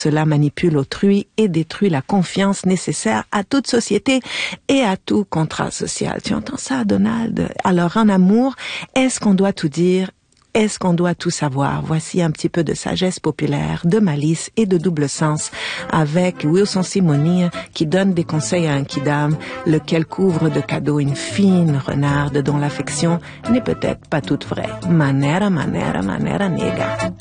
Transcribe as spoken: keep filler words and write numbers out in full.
Cela manipule autrui et détruit la confiance nécessaire à toute société et à tout contrat social. Tu entends ça, Donald? Alors, en amour, est-ce qu'on doit tout dire? Est-ce qu'on doit tout savoir? Voici un petit peu de sagesse populaire, de malice et de double sens avec Wilson Simonis qui donne des conseils à un kidam, lequel couvre de cadeaux une fine renarde dont l'affection n'est peut-être pas toute vraie. Manera, manera, manera nega.